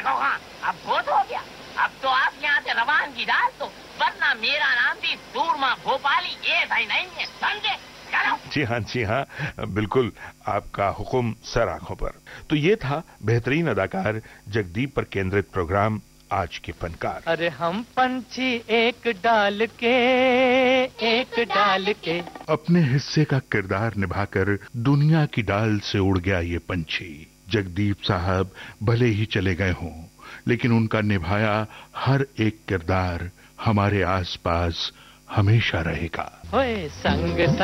देखो हाँ, अब बहुत हो गया। अब तो आप यहाँ से रवानगी डाल दो, वरना मेरा नाम भी सूरमा भोपाली ये भाई नहीं है, समझे? जी हाँ, बिल्कुल आपका हुक्म सर आंखों पर। तो ये था बेहतरीन अदाकार जगदीप पर केंद्रित प्रोग्राम आज के फनकार। अरे हम पंछी एक डाल के अपने हिस्से का किरदार निभाकर दुनिया की डाल से उड़ गया ये पंछी। जगदीप साहब भले ही चले गए हों, लेकिन उनका निभाया हर एक किरदार हमारे आसपास हमेशा रहेगा। होए संग